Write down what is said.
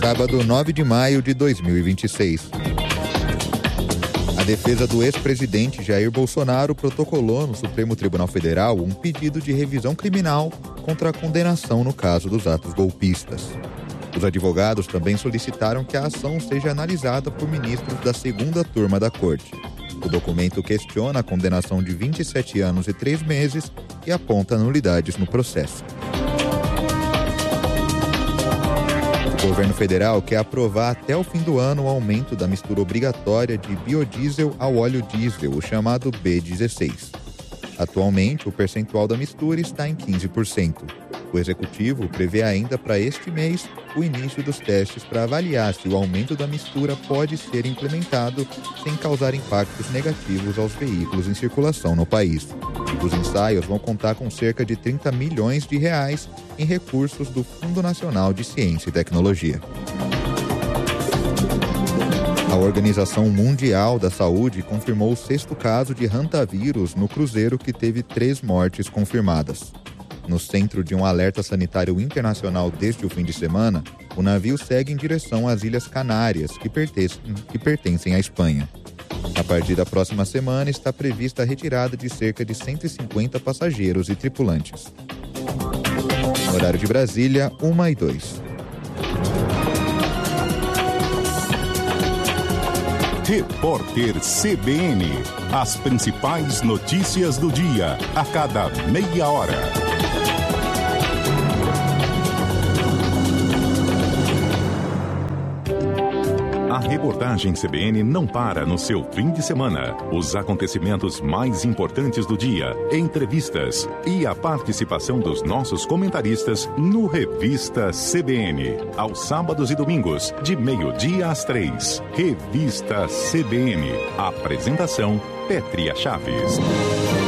sábado 9 de maio de 2026. A defesa do ex-presidente Jair Bolsonaro protocolou no Supremo Tribunal Federal um pedido de revisão criminal contra a condenação no caso dos atos golpistas. Os advogados também solicitaram que a ação seja analisada por ministros da segunda turma da Corte. O documento questiona a condenação de 27 anos e 3 meses e aponta nulidades no processo. O governo federal quer aprovar até o fim do ano o aumento da mistura obrigatória de biodiesel ao óleo diesel, o chamado B16. Atualmente, o percentual da mistura está em 15%. O executivo prevê ainda para este mês o início dos testes para avaliar se o aumento da mistura pode ser implementado sem causar impactos negativos aos veículos em circulação no país. Os ensaios vão contar com cerca de 30 milhões de reais em recursos do Fundo Nacional de Ciência e Tecnologia. A Organização Mundial da Saúde confirmou o 6º caso de hantavírus no cruzeiro que teve 3 mortes confirmadas. No centro de um alerta sanitário internacional desde o fim de semana, o navio segue em direção às Ilhas Canárias, que pertencem à Espanha. A partir da próxima semana está prevista a retirada de cerca de 150 passageiros e tripulantes. Horário de Brasília, 1h02. Repórter CBN. As principais notícias do dia, a cada meia hora. A reportagem CBN não para no seu fim de semana. Os acontecimentos mais importantes do dia, entrevistas e a participação dos nossos comentaristas no Revista CBN. Aos sábados e domingos, de 12:00 às 3. Revista CBN. Apresentação, Pétria Chaves.